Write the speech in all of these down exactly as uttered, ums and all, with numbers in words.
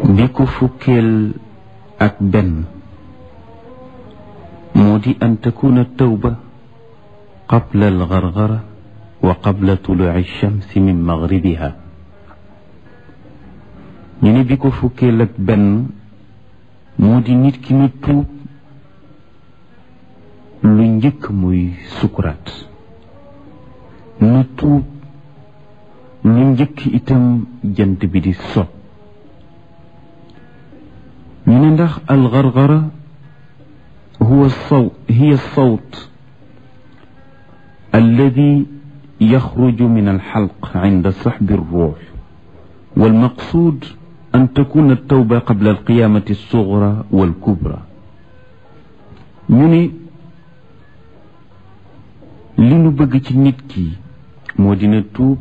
bi ko fukkeel ak benn moo di an takuna tawba qabla algargara wa qabla tuluci alchamsi min magribiha. ñu ne bi ko fukkeel ak benn moo di nit ki na tuub lu njëkk muy sukuraat, na tuub lu njëkk itam jant bi di so. ñu ne ndax algargara huwa saw hiya sawt alladi yaxruju min alxalq inda saxbi alruux walmaqsuud an takuna altawba qabla alqiyamati alsugra walkubra. ñu ne li nu bëgg ci nit ki moo dina tuub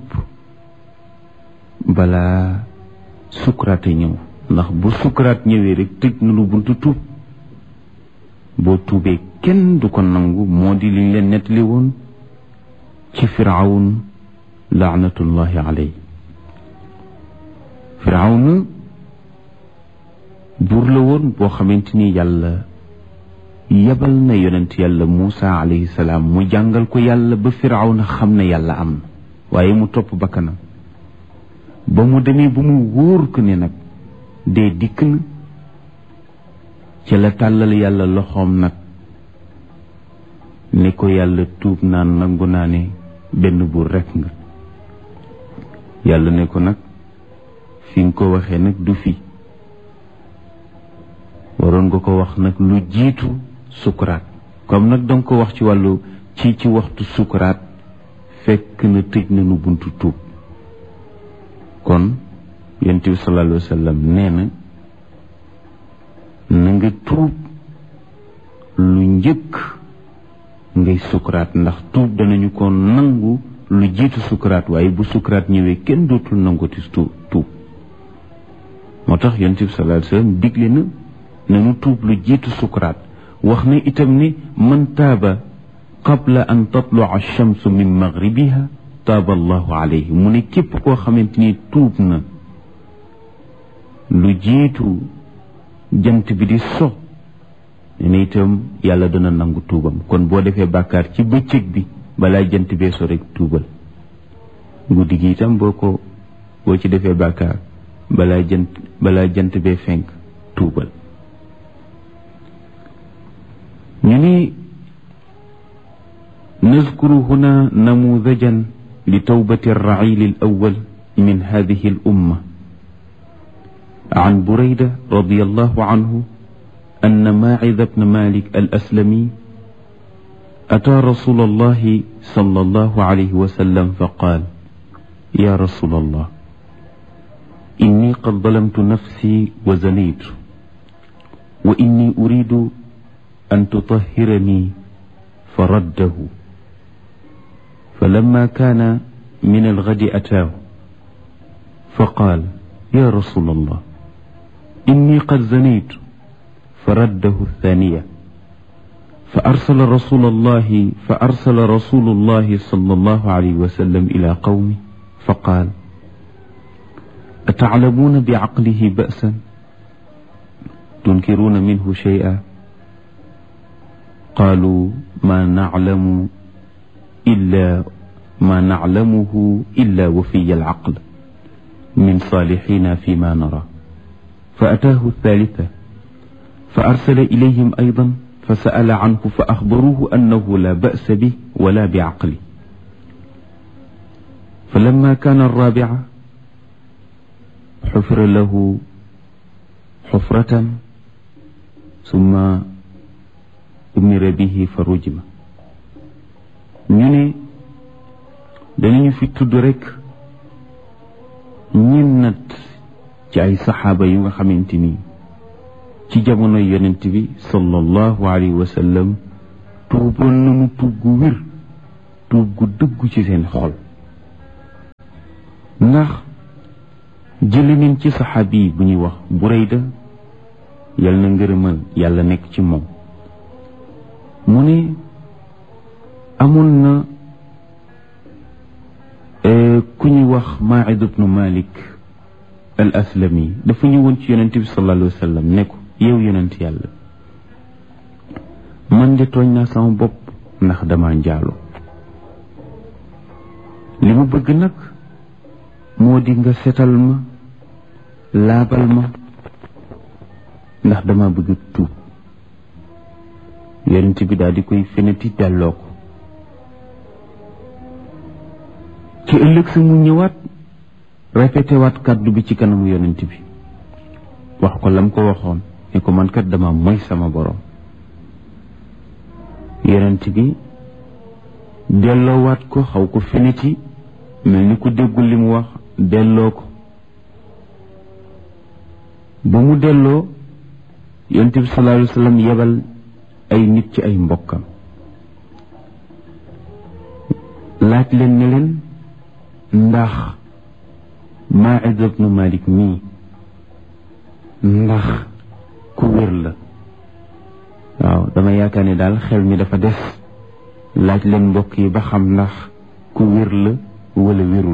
balaa sukuraat a ñëw, ndax bu sukuraat ñëwee rek tëj na lu buntu tuub. boo tuubee kenn du ko nangu, moo di liñ leen nettali woon ci firawn laanatullahi alayhi. firawn buur la woon boo xamante ni yàlla yebal na yonent yàlla Muusa alayhi salaam mu jàngal ko yàlla ba firawn xam ne yàlla am na, waaye mu topp bakkanam ba mu demee ba mu wóor ko ne nag dee dikk na, ci la tàllal yàlla loxoom nag ne ko yàlla tuub naan nangu naa ne benn buur rekk nga. yàlla ne ko nag fi nga ko waxee nag du fi, waroon nga ko wax nag lu jiitu sukuraat. comme nag danga ko wax ci wàllu ci ci waxtu sukuraat, fekk na tëj na nu buntu tuub. kon yonent bi sallallahu alayhi wa sallam nee na na nga tuub lu njëkk ngay sukuraat, ndax tuub danañu ko nangu lu jiitu sukuraat, waaye bu sukuraat ñëwee kenn dootul nangooti tuub. moo tax yonent bi sallallahu alayhi wa sallam digle na nanu tuub lu jiitu sukuraat. wax na itam ni man taaba qabla an tatlua alchamsu min magribiha taaba allahu alayhi. mu ne képp koo xamante ni tuub na lu jiitu jant bi di so, ne itam yàlla dana nangu tuubam. kon boo defee bàkkaar ci bëccëg bi balaa jant bee so rek tuubal. guddi gi itam boo ko boo ci defee bàkkaar balaa jant balaa jant bee fenk tuubal. ñu ni nazkuru huna namudajan li tawbati arrail alawal min hadihi al umma عن بريدة رضي الله عنه أن ماعذ بن مالك الأسلمي أتى رسول الله صلى الله عليه وسلم فقال يا رسول الله إني قد ظلمت نفسي وزنيت وإني أريد أن تطهرني فرده. فلما كان من الغد أتاه فقال يا رسول الله إني قد زنيت فرده الثانية. فأرسل رسول الله فأرسل رسول الله صلى الله عليه وسلم إلى قومه فقال أتعلمون بعقله بأسا تنكرون منه شيئا؟ قالوا ما نعلم إلا ما نعلمه إلا وفي العقل من صالحين فيما نرى. فأتاه الثالثة فأرسل إليهم أيضا فسأل عنه فأخبروه أنه لا بأس به ولا بعقله. فلما كان الرابعة حفر له حفرة ثم أمر به فرجم. ñu ne danañu fi tudd rek ñennat ci ay saxaaba yu nga xamante ni ci jamono yonent bi sallallahu alayhi wa sallam tuuboon nañu tuub gu wér, tuub gu dëggu ci seen xol. ndax jële nañ ci saxaabi bu ñuy wax Burayda yal na ngërëmal yàlla nekk ci moom, mu ne amoon na ku ñuy wax Maa'id ibnu Malik al aslami dafa ñëwoon ci yonent bi sallallahu alayhi wa sallam ne ko yow yonent yàlla man de tooñ naa sama bopp ndax dama njaalo li mu bëgg nag moo di nga setal ma laabal ma ndax dama bëgg tuub yonent bi daal di koy feneti delloo ko ci ëllëg sa mu ñëwaat répété waat kàddu bi ci kanamu yonent bi wax ko lam ko waxoon ne ko man kat dama moy sama borom yonent bi delloowaat ko xaw ko feneti mel ni ku déggul li mu wax delloo ko ba mu delloo yonent bi sallallahu alayhi wa sallam yebal ay nit ci ay mbokkam laaj leen ne leen ndax Maïz ibnu Malik mii ndax ku wér la waaw dama yaakaar ne daal xel mi dafa des laaj leen mbokk yi ba xam ndax ku wér la wala wérul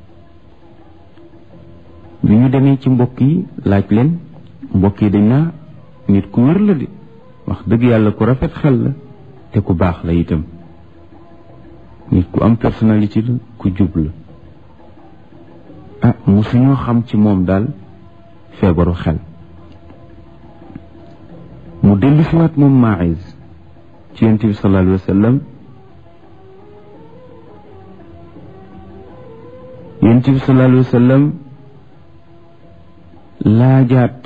bi ñu demee ci mbokk yi laaj leen mbokk yi dañ naa nit ku wér la de wax dëgg yàlla ku rafet xel la te ku baax la itam nit ku am personnalité la ku jub la ah musuñoo xam ci moom daal feebaru xel mu dellu si waat moom Maïz ci yonent bi sallallahu alayhi wa sallam yonent bi sallallahu alayhi wa sallam laajaat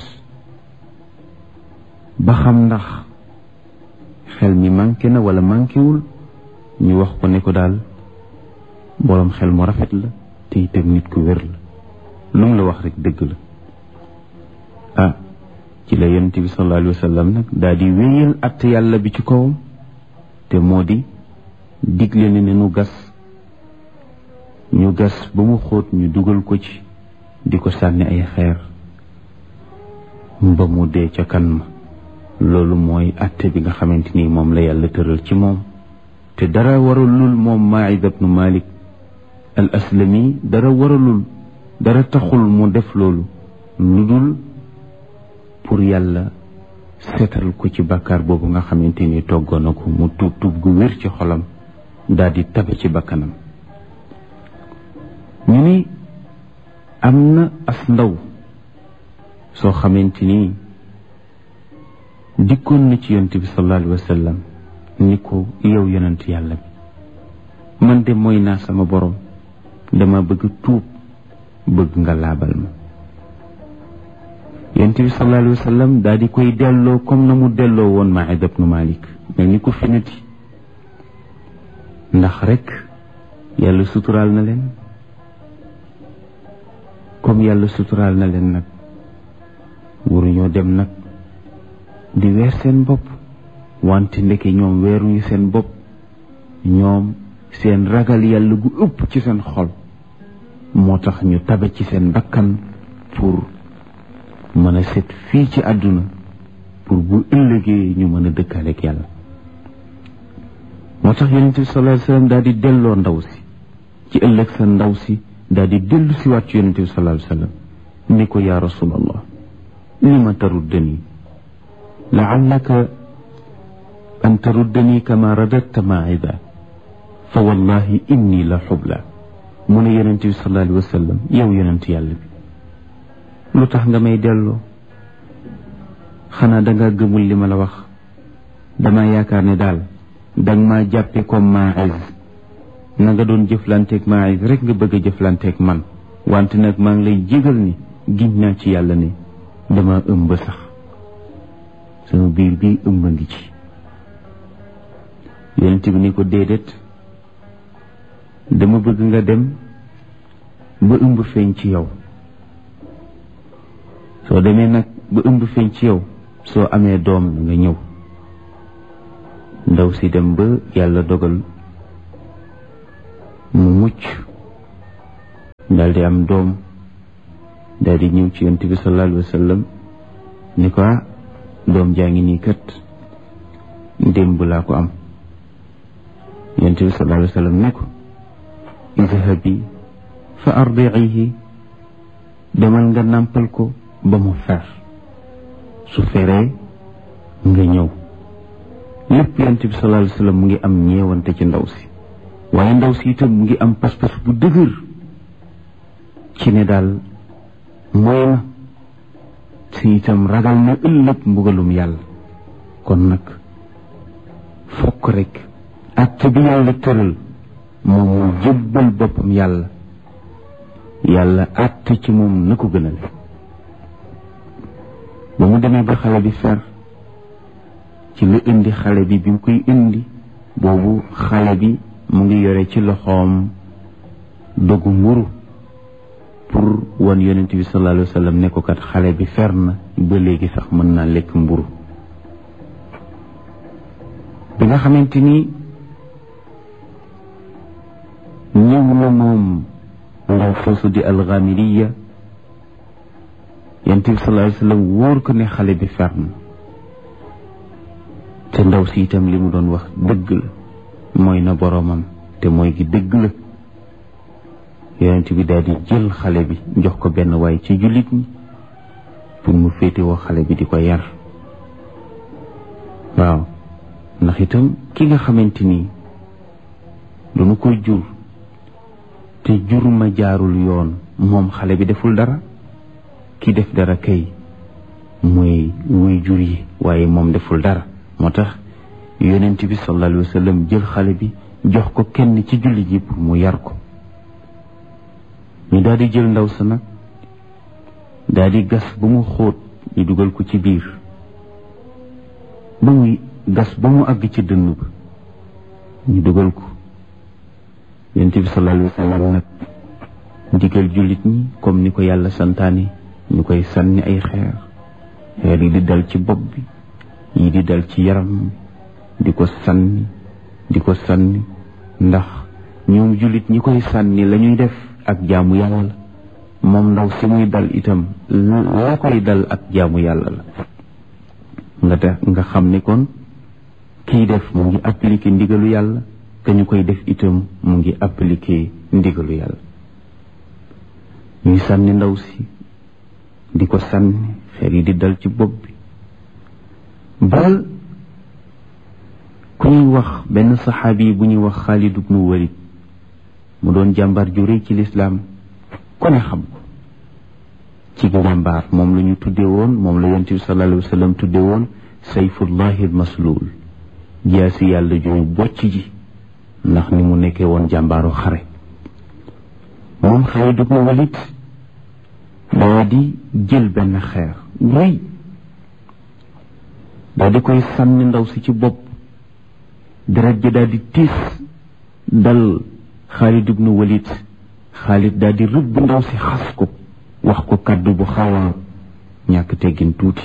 ba xam ndax xel mi manqué na wala manqué wul ñu wax ko ne ko daal boroom xel mu rafet la te itam nit ku wér la lu mu la wax rek dëgg la ah ci la yonent bi sallallahu alayhi wa sallam nag daal di wéyal att yàlla bi ci kawam te moo di digle ne ne nu gas ñu gas ba mu xóot ñu dugal ko ci di ko sànni ay xeer ba mu dee ca kan ma loolu mooy atte bi nga xamante ni moom la yàlla tëral ci moom te dara waralul moom Maïz ibnu Malik al aslami dara waralul dara taxul mu def loolu lu dul pour yàlla seetal ko ci bàkkaar boobu nga xamante ni toggoon na ko mu tuub tuub gu wér ci xolam daal di tabe ci bakkanam ñu ni am na as ndaw soo xamante ni dikkoon na ci yonent bi sallallahu alayhi wa sallam ni ko yow yonent yàlla bi man de mooy naa sama borom dama bëgg tuub bëgg nga laabal ma yonent bi sallallahu alayhi wa sallam daal di koy delloo comme na mu delloo woon Maïz ibnu Malik mel ni ko finati ndax rek yàlla suturaal na leen comme yàlla suturaal na leen nag waruñoo dem nag di weer seen bopp wante ndeke ñoom weeruñu seen bopp ñoom seen ragal yàlla gu ëpp ci seen xol moo tax ñu tabe ci seen bakkan pour mën a set fii ci àdduna pour bu ëllëgee ñu mën a dëkkaaleeg yàlla moo tax yonent bi sallallahu alayhi wa sallam daal di delloo ndaw si ci ëllëg sa ndaw si daal di dellu si waat ci yonent bi sallallahu alayhi wa sallam ni ko yaa rasulallah lima taruddani laallaka an taruddani kama radadta Maïza fa wallahi inni la xubla mu ne yonent bi sallallahu alayhi wa sallam yow yonent yàlla bi lu tax nga may delloo xanaa danga gëmul li ma la wax dama yaakaar ne daal danga maa jàppe comme Maïz na nga doon jëflanteeg Maïz rek nga bëgg a jëflanteeg man wante nag maa ngi lay jégal ni giñ naa ci yàlla ne dama ëmb sax sama biir bi ëmb ngi ci yonent bi ni ko déedéet dama bëgg nga dem ba ëmb feeñ ci yow soo demee nag ba ëmb feeñ ci yow soo amee doom nga ñëw ndaw si dem ba yàlla dogal mu mucc daal di am doom daal di ñëw ci yonent bi sallallahu alayhi wa sallam ni ko doom jaa ngi nii kat démb laa ko am yonent bi sallallahu alayhi wa sallam ne ko idhabi fa ardi'ihi demal nga nàmpal ko ba mu fer su feree nga ñëw. lépp yonent bi sallallahu alayhi wa sallam mu ngi am ñeewante ci ndaw si, waaye ndaw si itam mu ngi am pas-pas bu dëgër ci ne daal mooy na si itam ragal na ëllëg mbugalum yàlla. kon nag fokk rek acte bi yàlla tëral moom mu jébbal boppam yàlla, yàlla acte ci moom na ko gënale. ba mu demee ba xale bi fer ci la indi xale bi bi mu koy indi boobu xale bi mu ngi yore ci loxoom dogu mburu pour wan yonent bi sallallahu alayhi wa sallam ne ko kat xale bi fer na ba léegi sax mën naa lekk mburu. bi nga xamante ni ñëw na moom ndaw soosu di alxamiliya, yonent bi sallallahu alayhi wa sallam wóor ko ne xale bi fer na te ndaw si itam li mu doon wax dëgg la, mooy na boroomam te mooy gi dëgg la. yonent bi daal di jël xale bi jox ko benn waay ci jullit ñi pour mu féetewoo xale bi di ko yar. waaw ndax itam ki nga xamante ni duñu ko jur te jur ma jaarul yoon, moom xale bi deful dara, ki def dara kay mooy wuy jur yi, waaye moom deful dara. moo tax yonent bi sallallahu alayhi wa sallam jël xale bi jox ko kenn ci jullit yi pour mu yar ko. ñu daal di jël ndaw sa nag daal di gas ba mu xóot, ñu dugal ko ci biir ba muy gas ba mu àgg ci dënn ba ñu dugal ko. yonent bi sallallahu alayhi wa sallam nag digal jullit ñi comme ni ko yàlla santaane ñu koy sànni ay xeer, xeer yi di dal ci bopp bi, yi di dal ci yaram di ko sànni di ko sànni ndax ñoom jullit ñi koy sànni la ñuy def ak jaamu yàlla la, moom ndaw si muy dal itam la koy dal ak jaamu yàlla la. nga tax nga xam ne kon kiy def mu ngi appliquer ndigalu yàlla, te ñu koy def itam mu ngi appliquer ndigalu yàlla. ñuy sànni ndaw si di ko sànni, xeer yi di dal ci bopp bi ba ku ñuy wax benn saxaabi bu ñuy wax Xaalid ibnu Walid, mu doon jàmbaar ju rëy ci lislaam, ko ne xam ko ci jàmbaar. moom la ñu tudde woon, moom la yonent bi sallallahu alayhi wa sallam tudde woon sayfullahi almasluul, jaasi yàlla jooy bocc ji, ndax ni mu nekkee woon jàmbaaru xare. moom Xaalid ibnu Walid daa di jël benn xeer rëy daa di koy sànni ndaw si ci bopp, deret ji daa di tiis dal Xaalid ibnu Walid. Xaalid daa di rëbb ndaw si xas ko, wax ko kàddu bu xaw a ñàkk teggin tuuti.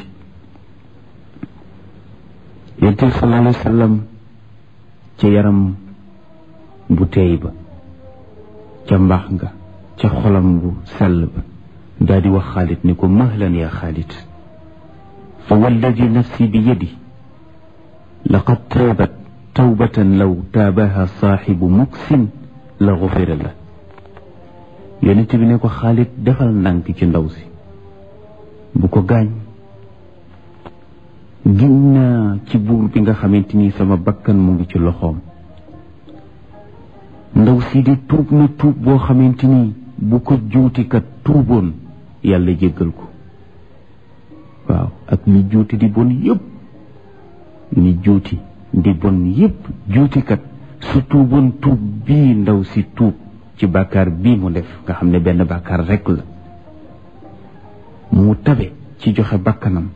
yonent bi sallallahu alayhi wa sallam ca yaram bu teey ba, ca mbaax nga, ca xolam bu sell ba, daa di wax Xaalid ni ko mahlan ya Xaalid, fa walladi nafsi bi yadi laqad taabat tawbatan law taabaha saaxibu muksin la gufira la. yonent bi ne ko Xaalid defal ndànk ci ndaw si, bu ko gaañ. giñ naa ci buur bi nga xamante ni sama bakkan mu ngi ci loxoom, ndaw si di tuub na tuub boo xamante ni bu ko juutikat tuuboon yàlla jéggal ko. waaw ak li juuti di bon yëpp, li juuti di bon yëpp, juutikat su tuuboon tuub bii ndaw si tuub ci bàkkaar bii mu def, nga xam ne benn bàkkaar rekk la, mu tabe ci joxe bakkanam,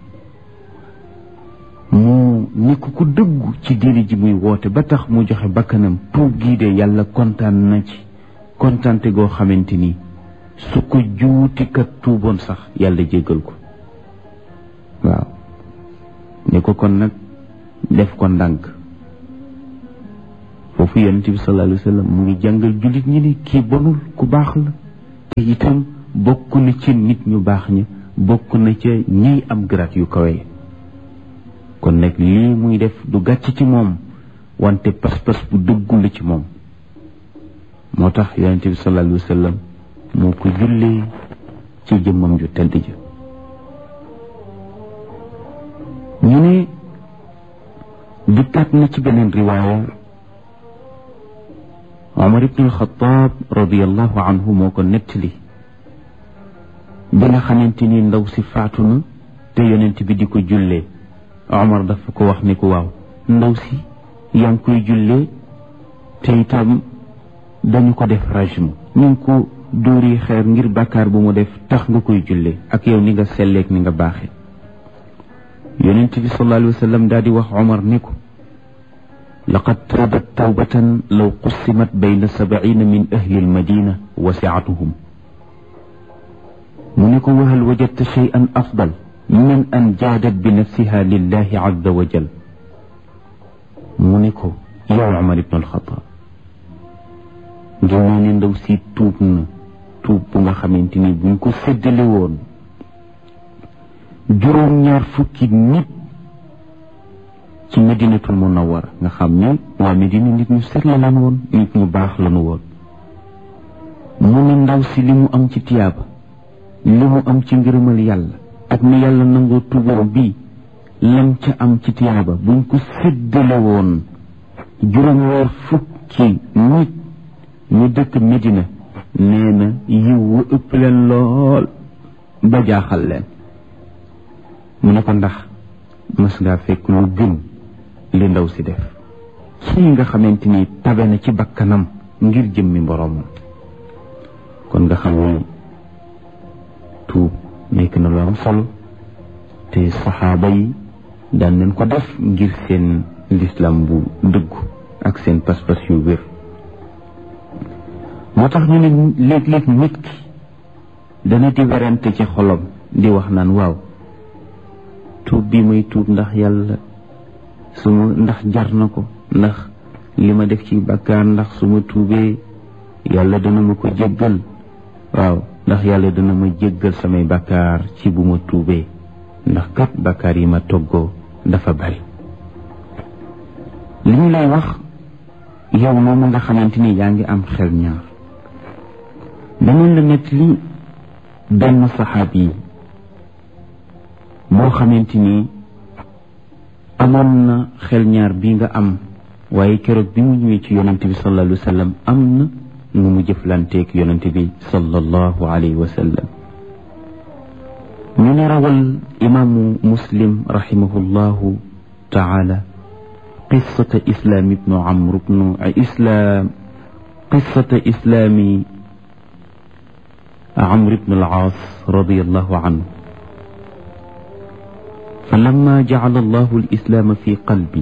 mu nekk ku dëggu ci diine ji muy woote ba tax mu joxe bakkanam, tuub gii de yàlla kontaan na ci kontaante goo xamante ni su ko juutikat tuuboon sax yàlla jéggal ko. waaw ne ko kon nag def ko ndànk. foofu yonent bi sallallahu alayhi wa sallam mu ngi jàngal jullit ñi ni kii bonul, ku baax la, te itam bokk na ci nit ñu baax ña, bokk na ca ñiy am grade yu kawe. kon nag lii muy def du gàcc ci moom, wante pas-pas bu dëggu la ci moom. moo tax yonent bi sallallahu alayhi wa sallam moo ko jullee ci jëmmam ju tedd ja ñu ne dikkaat na ci beneen riwaaya Omar ibn al-Khattab radiyallahu anhu moo ko nettali bi nga xamante ni ndaw si faatu na te yonent bi di ko jullee Omar dafa ko wax ni ko waaw ndaw si yaa ngi koy jullee te itam dañu ko def rajm ñu ngi ko dóori xeer ngir bàkkaar bu mu def tax nga koy jullee ak yow ni nga selleek ni nga baaxe yonent bi sallallahu alayhi wa sallam daal di wax Omar ni ko laqad taabat tawbatan law qussimat bayna sab'ina min ahli almadina wasi'atuhum mu ne ko wa hal wajadta shay'an afdal min an jaadat bi nafsiha lillahi azza wa jal mu ne ko yow Omar ibn al-Khattab gannaaw ne ndaw si tuub na tuub bu nga xamante ni buñ ko séddale woon juróom ñaar fukki nit ci Madinatul Munawwara nga xam ne waa Medina nit ñu set la lan woon nit ñu baax lanu woon mu ne ndaw si li mu am ci tiyaaba li mu am ci ngërëmal yàlla ak ni yàlla nangoo tuubam bii lam ca am ci tiyaaba buñ ko séddale woon juróom ñaar fukki nit ñu dëkk Medina nee na yiw wa ëpp leen lool ba jaaxal leen mu ne ko ndax mës ngaa fekk lu gën li ndaw si def ci nga xamante ni tabe na ci bakkanam ngir jëmmi boroomam kon nga xam ne tuub nekk na lu am solo te saxaaba yi daan nañ ko def ngir seen lislam bu dëggu ak seen pas-pas yu wér moo tax ñu ne léeg-léeg nit ki dana di werante ci xolam di wax naan waaw tuub bi may tuub ndax yàlla su ma ndax jar na ko ndax li ma def ci bàkkaar ndax su ma tuubee yàlla dana ma ko jéggal waaw ndax yàlla dana ma jéggal samay bàkkaar ci bu ma tuubee ndax kat bàkkaar yi ma toggoo dafa bari li ñu lay wax yow moom nga xamante ni yaa ngi am xel ñaar danañ la nett li benn saxaab yi boo xamante ni amoon na xel ñaar bi nga am waaye keroog bi mu ñëwee ci yonante bi sallallahu alayhi wa sallam am na nu mu jëflanteeg yonante bi sallallahu alayhi wa sallam ñu ne rawal imaamu muslim rahimahullahu taala qissata islaam ibnu amr ibnu islaam qissata islaami amr ibnu al-aas radiyallahu anhu فلما جعل الله الإسلام في قلبي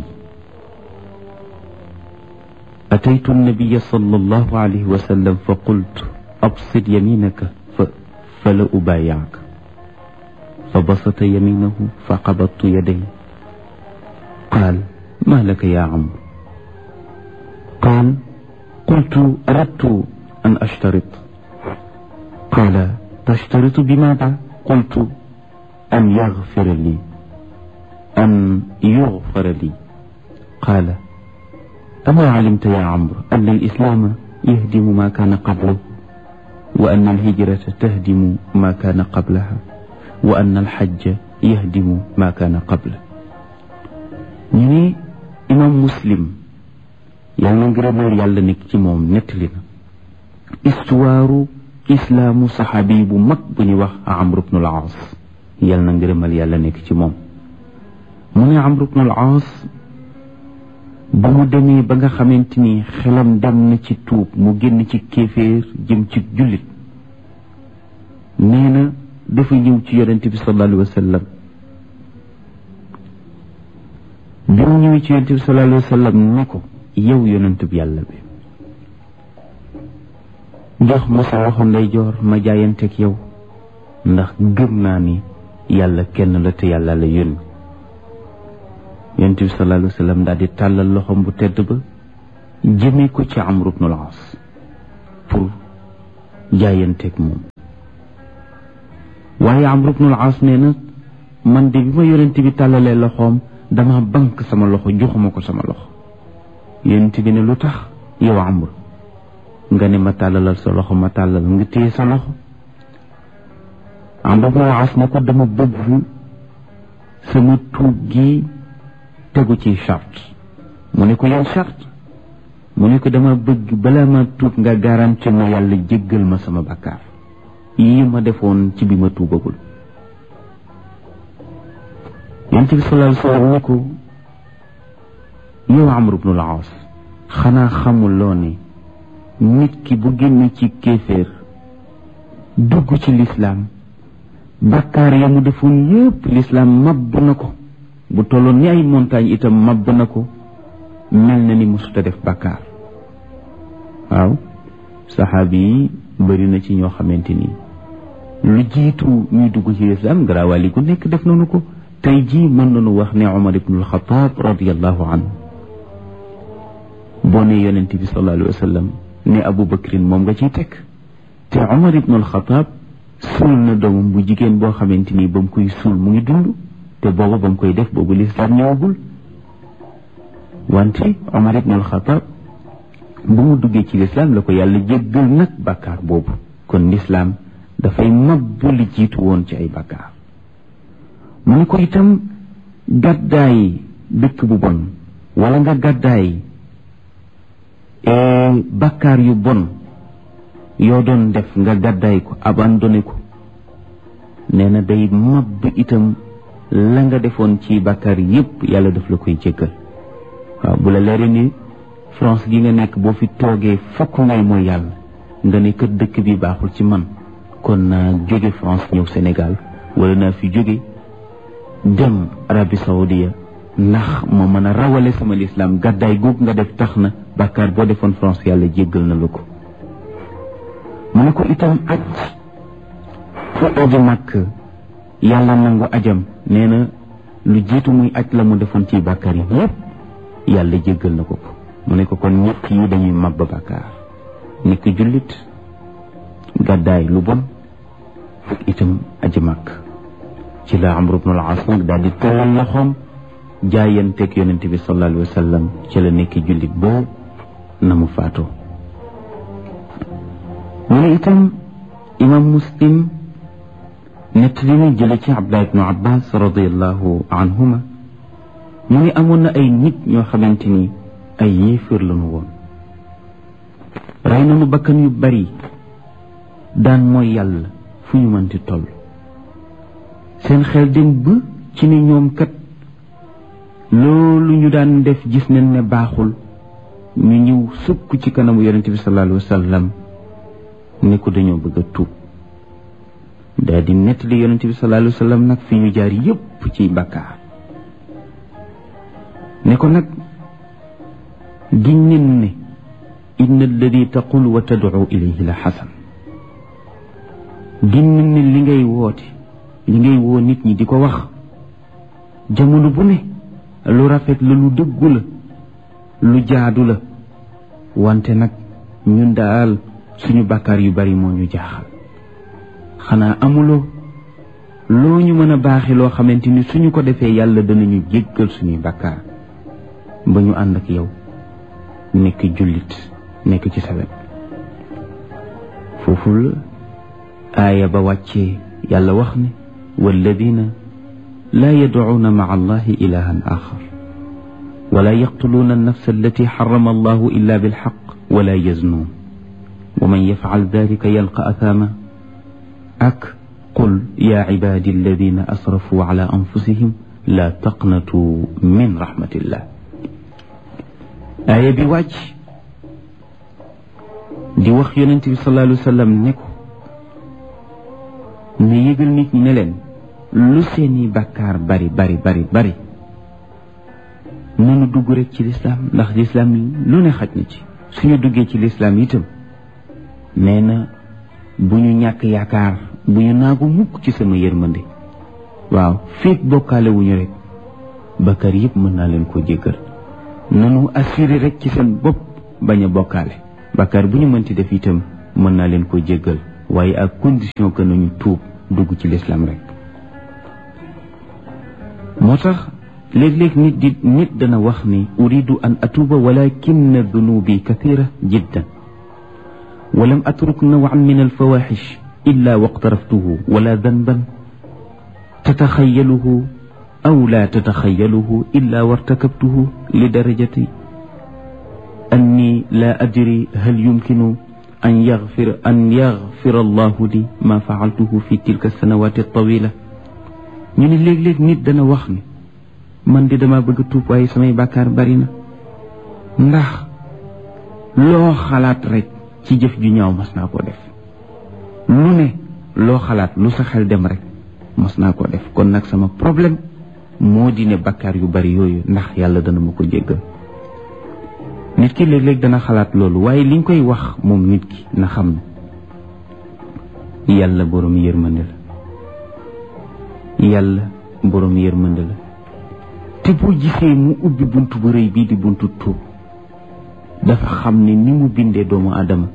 أتيت النبي صلى الله عليه وسلم فقلت أبسط يمينك فلا أبايعك فبسط يمينه فقبضت يديه قال ما لك يا عمرو قال قلت أردت أن أشترط قال تشترط بماذا قلت أن يغفر لي أن يغفر لي قال أما علمت يا عمرو أن الإسلام يهدم ما كان قبله وأن الهجرة تهدم ما كان قبلها وأن الحج يهدم ما كان قبله ñi imam muslim yàlla ngërëmal yàlla nekk ci moom nettali na histoire islaamu saxaabi bu mag bu ñuy wax Amr ibn al-Aas yàlla na ngërëmal yàlla nekk ci moom mu ne Amr ibn al-Aas ba mu demee ba nga xamante ni xelam dem na ci tuub mu génn ci kéeféer jëm ci jullit nee na dafa ñëw ci yonente bi sallallahu alayhi wa sallam bi mu ñëwee ci yonente bi sallallahu alayhi wa sallam ne ko yow yonente bi yàlla bi jox ma sa loxo ndeyjoor ma jaayanteeg yow ndax gëm naa ni yàlla kenn la te yàlla la yónni yonent bi sallallahu alayhi wa sallam daal di tàllal loxom bu tedd ba jëmee ko ci Amr ibn al-As pour jaayanteeg moom waaye Amr ibn al-As nee na man de bi ma yonent bi tàllalee loxoom dama bank sama loxo joxuma ko sama loxo yonent bi ne lu tax yow Amr nga ne ma tàllalal sa loxo ma tàllal nga téye sa loxo Amr ibn al-As ne ko dama bëgg sama tuub gi tegu ci charte. mu ne ko yan charte. mu ne ko dama bëgg balaa ma tuub nga garanti ma yàlla jéggal ma sama bakkaar yi ma defoon ci bi ma tuubagul. yonent bi sallallahu alayhi wa sallam ne ko yow Amr ibn al-As xanaa xamuloo ne nit ki bu génn ci kéeféer dugg ci lislaam bakkaar ya mu defoon yépp lislaam mabb na ko bu tolloon ni ay montagne itam mabb na ko mel na ni musuta def bakkaar. waaw saxaabi yi bëri na ci ñoo xamante ni lu jiitu ñuy dugg ci lislaam garaawali gu nekk def nañu ko. tey jii mën nañu wax ne Umar ibn al-Khattab radiyallahu anhu boo ne yonent bi sallallahu alayhi wa sallam ne Abu Bakrin moom nga ciy teg te Umar ibn al-Khattab suul na doomam bu jigéen boo xamante ni ba mu koy suul mu ngi dund te booba ba mu koy def boobu lislaam ñëwagul. wante Umar ibn al-Khattab bu mu duggee ci lislaam la ko yàlla jéggal nag bàkkaar boobu. kon lislaam dafay mabbu li jiitu woon ci ay bàkkaar. mu ne ko itam gàddaay dëkk bu bon wala nga gàddaay bakkaar yu bon yoo doon def nga gàddaay ko abandonné ko nee na day mabb itam la nga defoon ci bakkaar yépp yàlla daf la koy jéggal. waaw bu la leeree ni France gi nga nekk boo fi toogee fokk ngay mooy yàlla nga ne kër dëkk bi baaxul ci man kon naa jóge France ñëw Sénégal wala naa fi jóge dem Arabie Saoudia ndax moo mën a rawale sama lislaam gàddaay googu nga def tax na bàkkaar boo defoon France yàlla jéggal na la ko. mu ne ko itam aj fu aji màkk yàlla nangu ajam nee na lu jiitu muy aj la mu defoon ci bàkkaar yi yépp yàlla jéggal na ko ko. mu ne ko kon ñett yi dañuy mabba bàkkaar nekk jullit gàddaay lu bon ak itam aji màkk. ci la Amr ibn al-As nag daal di tëral loxoom jaayanteeg yonent bi sallallahu alayhi wa sallam ci la nekk jullit boo na mu faatoo. mu ne itam imam Muslim nett li na jële ci Abdullah ibn Abbas radiyallahu anhuma mu ne amoon na ay nit ñoo xamante ni ay yéefar lañu woon rey nañu bakkan yu bari daan mooy yàlla fu ñu mënti toll. seen xel dem ba ci ne ñoom kat loolu ñu daan def gis nañ ne baaxul ñu ñëw sukk ci kanamu yonent bi sallallahu alayhi wa sallam ne ko dañoo bëgg a tuub. daal di nettali yonent bi sallallahu alayhi wa sallam nag fi ñu jaar yépp ci bàkkaar ne ko nag giñ nen ne inna alladi taqul wa tad'u ilayhi la xasan giñ nen ne li ngay woote li ngay woo nit ñi di ko wax jamono bu ne lu rafet la lu dëggu la lu jaadu la wante nag ñun daal suñu bàkkaar yu bari moo ñu jaaxal. xanaa amuloo loo ñu mën a baaxe loo xamante ni suñu ko defee yàlla danañu jéggal suñuy bàkkaar ba ñu ànd ak yow nekk jullit nekk ci sa wet. foofu la aaya ba wàccee yàlla wax ne walladina laa yadcuuna maca allahi ilahan axar wala yaqtuluuna annafsa allati xarama allahu illa bilxaq wala yaznuun wa man yafcal dalika yalqa athaama ak qul yaa cibaadi alladina asrafuu cala anfusihim laa taqnatuu min raxmatillah. aaya bi wàcc di wax yonent bi sallallahu alayhi wa sallam ne ko ne yëgal nit ñi ne leen lu seeni bàkkaar bari bari bari bari nanu dugg rek ci lislaam ndax lislaam lu ne xaj na ci. suñu duggee ci lislaam itam nee na bu ñu ñàkk yaakaar bu ñu naagu mukk ci sama yërmande. waaw féet bokkaale wuñu rek bàkkaar yëpp mën naa leen ko jéggal. nanu assuré rek ci seen bopp bañ a bokkaale bàkkaar bu ñu mënti def itam mën naa leen ko jéggal waaye ak condition que nañu tuub dugg ci lislaam rek. moo tax léeg-léeg nit di nit dana wax ni uridu an atuuba walakin dunubi kathira jiddan walam atruk nawan min alfawaxish illa waqtaraftuhu wala danban tataxayaluhu aw la tataxayaluhu illa wartakabtuhu li darajati anni la adri hal yumkinu an yaxfir an yaxfira allahu li ma faaltuhu fi tilka sanawati tawila ñu ne léeg-léeg nit dana wax ni man di dama bëgg tuub waaye samay bàkkaar bari na ndax loo xalaat rek ci jëf ju ñaaw mas naa koo def lu ne loo xalaat lu sa xel dem rek mas naa koo def kon nag sama problème moo di ne bàkkaar yu bari yooyu ndax yàlla dana ma ko jéggal nit ki léeg-léeg dana xalaat loolu waaye liñ koy wax moom nit ki na xam ne yàlla boroom yërmande la yàlla boroom yërmande la te boo gisee mu ubbi buntu bu rëy bii di buntu tuub dafa xam ne ni mu bindee doomu aadama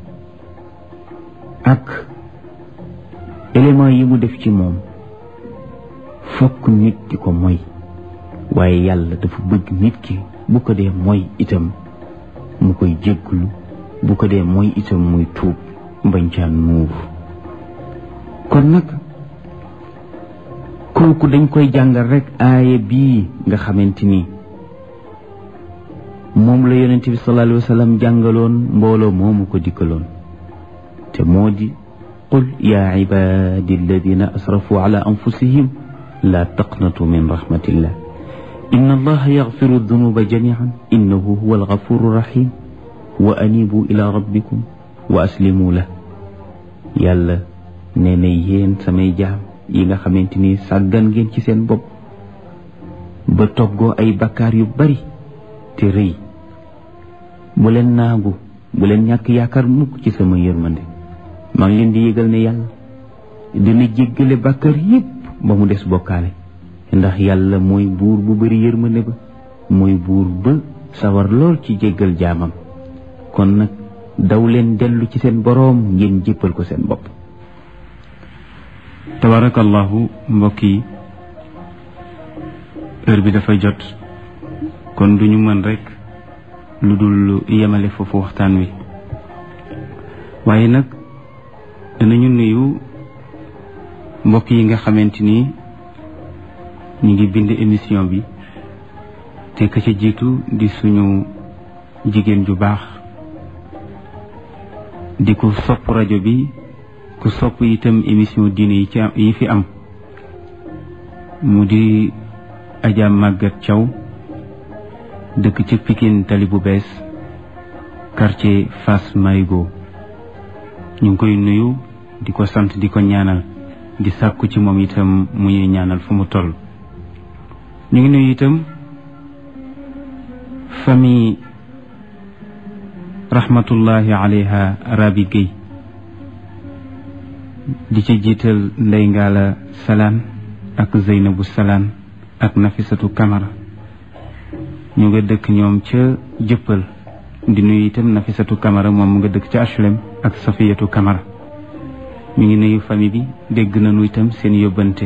ak élément yi mu def ci moom fokk nit ki ko moy waaye yàlla dafa bëgg nit ki bu ko dee moy itam mu koy jégglu bu ko dee moy itam muy tuub mbañ caa nuur kon nag kooku dañ koy jàngal rek aaya bii nga xamante ni moom la yonent bi sallallahu alayhi wa sallam jàngaloon mbooloo moomu ko dikkaloon te moo di qul yaa ibaadi alladina asrafu ala anfusihim la taqnatu min rahmatillah inna allaha yaxfiru dunuba jamian innahu huwa algafuru rahim wa anibu ila rabbikum wa aslimu la yàlla nee na yéen samay jaam yi nga xamante ni sàggan ngeen ci seen bopp ba toggoo ay bakkaar yu bari te rëy bu leen naagu bu leen ñàkk yaakaar mukk ci sama yërmande maa ngi leen di yëgal ne yàlla dina jéggale bakkaar yépp ba mu des bokkaale ndax yàlla mooy buur bu bari yërmande ba mooy buur ba sawar lool ci jéggal jaamam kon nag daw leen dellu ci seen boroom ngeen jéppal ko seen bopp tabarakallahu mbokk yi heure bi dafa jot kon duñu mën rek lu dul yemale foofu waxtaan wi waaye nag danañu nuyu mbokk yi nga xamante ni ñu ngi bind émission bi te ka ca jiitu di suñu jigéen ju baax di ko sopp rajo bi ku sopp itam émission diine yi ci yi fi am mu di Adja Maguette Thiaw dëkk ci Pikine tali bu bees quartier Fass Marigo ñu ngi koy nuyu di ko sant di ko ñaanal di sàkku ci moom itam mu ñuy ñaanal fu mu toll ñu ngi nuyu itam famille rahmatullahi alayha Rabi Gueye di ci jiital Ndey Ngala Salaan ak Zeynabu Salaan ak Nafisatu Kamara ñu nga dëkk ñoom ca jëppal di nuyu itam Nafisatu Kamara moom mu nga dëkk ca H L M ak Safiyatu Kamara ñu ngi nuyu famille bi dégg nañu itam seen yóbbante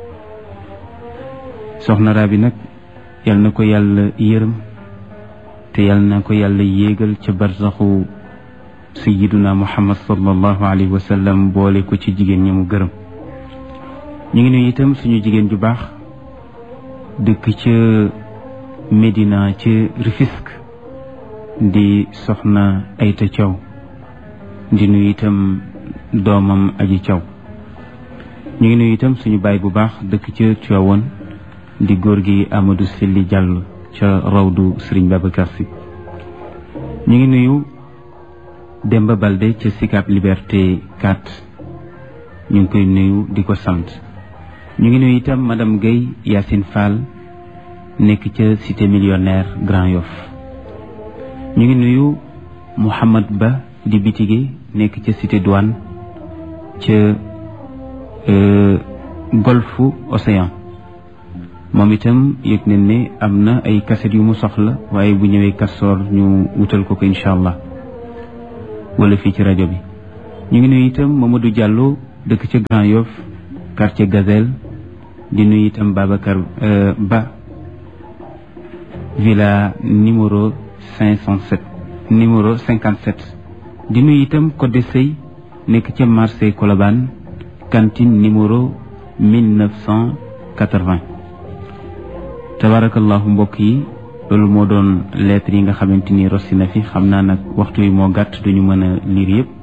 soxna Rabi nag yal na ko yàlla yërëm te yal na ko yàlla yéegal ca barzaxu sayyiduna Muhammad sallallahu alayhi wa sallam boole ko ci jigéen ñi mu gërëm ñu ngi nuyu itam suñu jigéen ju baax dëkk ca Médina ca Rufisque di soxna Ayta Thiaw di nuyu itam doomam Aji Thiaw ñu ngi nuyu itam suñu baay bu baax dëkk ca Tivaouane di góor gi Amadou Silli Diallo ca rawdu Serigne Babacar Sy ñu ngi nuyu Demba Balde ca Sicap Liberté quatre ñu ngi koy nuyu di ko sant ñu ngi nuyu itam madame Guèye Yacine Fall nekk ca cité millionnaire Grand Yoff ñu ngi nuyu Mouhamad Ba di bitige nekk ca cité douane ca golfe Océan moom itam yëg nañ ne am na ay kaset yu mu soxla waaye bu ñëwee kastoor ñu wutal ko ko incha allah wala fii ci rajo bi ñu ngi nuyu itam Mamadou Diallo dëkk ca Grand Yoff quartier Gazelle di nuyu itam Babacar Ba villa numéro cinq cent sept numéro cinquante sept di nuyu itam Codé Sey nekk ca marché Colobane cantine numéro mille neuf cent quatre-vingts. tabarakallahu mbokk yi loolu moo doon lettre yi nga xamante ni rossi na fi xam naa nag waxtu yi moo gàtt duñu mën a lire yëpp